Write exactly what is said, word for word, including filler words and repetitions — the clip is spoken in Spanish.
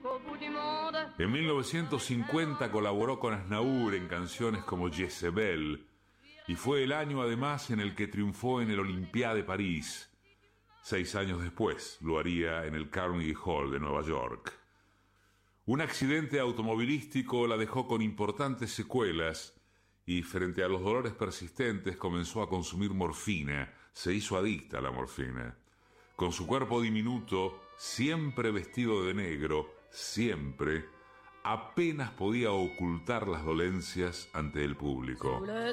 En mil novecientos cincuenta colaboró con Aznavour en canciones como Jezebel, y fue el año además en el que triunfó en el Olympia de París. Seis años después lo haría en el Carnegie Hall de Nueva York. Un accidente automovilístico la dejó con importantes secuelas y frente a los dolores persistentes comenzó a consumir morfina. Se hizo adicta a la morfina. Con su cuerpo diminuto, siempre vestido de negro, siempre, apenas podía ocultar las dolencias ante el público.